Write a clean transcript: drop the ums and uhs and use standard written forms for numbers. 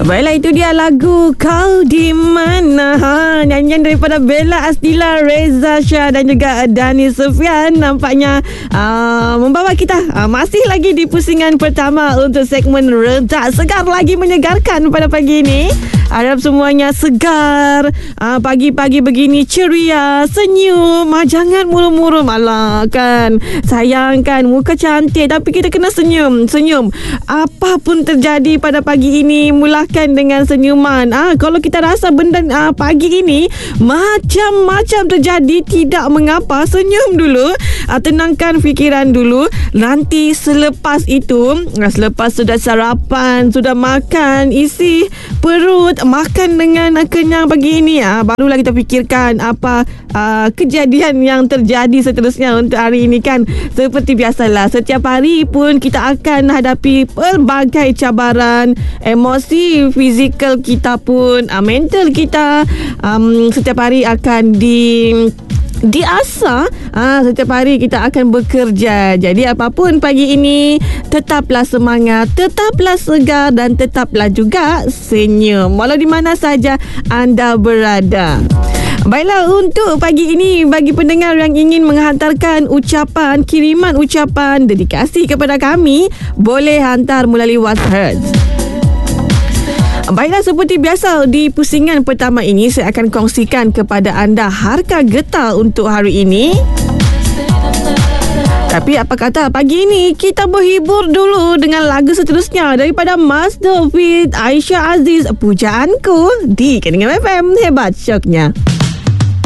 Baiklah, itu dia lagu Kau Di Mana. Nyanyian daripada Bella Astila, Reza Shah dan juga Dani Sufian. Nampaknya membawa kita masih lagi di pusingan pertama untuk segmen Rentak Segar, lagi menyegarkan pada pagi ini. Harap semuanya segar, pagi-pagi begini ceria, senyum, jangan murum-murum. Alah kan, sayang kan, muka cantik tapi kita kena senyum. Apa pun terjadi pada pagi ini, mulakan dengan senyuman. Kalau kita rasa benda pagi ini macam-macam terjadi, tidak mengapa, senyum dulu, tenangkan fikiran dulu. Nanti selepas itu, selepas sudah sarapan, sudah makan, isi perut, makan dengan kenyang pagi ini, barulah kita fikirkan apa kejadian yang terjadi seterusnya untuk hari ini kan. Seperti biasalah, setiap hari pun kita akan hadapi pelbagai cabaran, emosi, fizikal kita pun, mental kita, setiap hari akan diasah. Setiap hari kita akan bekerja. Jadi apapun pagi ini, tetaplah semangat, tetaplah segar dan tetaplah juga senyum walau di mana saja anda berada. Baiklah, untuk pagi ini, bagi pendengar yang ingin menghantarkan kiriman ucapan dedikasi kepada kami, boleh hantar melalui WhatsApp. Baiklah, seperti biasa di pusingan pertama ini, saya akan kongsikan kepada anda harga getah untuk hari ini. Tapi apa kata pagi ini kita berhibur dulu dengan lagu seterusnya daripada Mas David, Aisyah Aziz, Pujaanku di Keningam FM. Hebat syoknya.